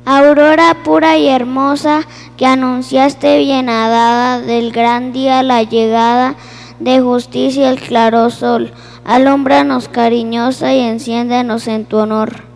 Aurora pura y hermosa, que anunciaste bienhadada del gran día la llegada, de justicia el claro sol, alúmbranos cariñosa y enciéndenos en tu honor.